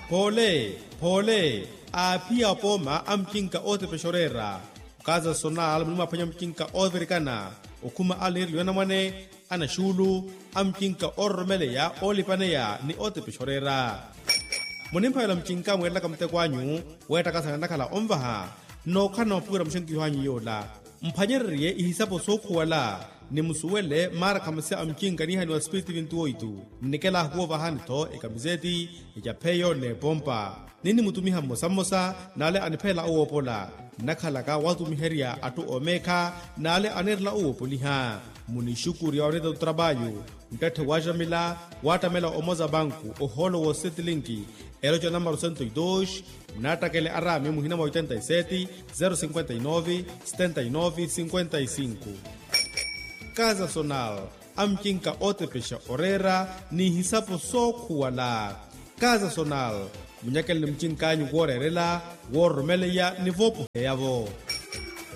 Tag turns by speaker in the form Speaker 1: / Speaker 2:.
Speaker 1: Pole, apia poma amkinka ote peshorera. Kaza sonal mnuma panya mkinka overikana. Okuma alir liwana mwane, ana shulu, amkinka ormele ya olipane ya ni ote peshorera. Munimpa yala mkinka mwela kamte kwanyu, weta kasa nakala omvaha, no kana pura mshenki hanyu yola. Mpanyerye ihisapo soku wala, ni musuwele mara kamase amkinka ni hani wa spiriti vintuoitu. Nikela huwa hanito ekamizeti, ijapeyo ne pompa. Nini mutumiha mosamosa, nale anipela uopola. Nakalaka watu miheria atu omeka, nale anerla uopoliha. Munishukuri ya oreda utrabayo. Mtete wajamila, watamela omoza banku, oholo wo setilinki. Eloja número 102, natakele arame muhinama 87 059 79 55. Casa Sonal, amkinka ote pesha orera, ni hisapo soku wala. Casa Sonal, munyakele mchinkanyu worerela, wormele ya nivopo yavo.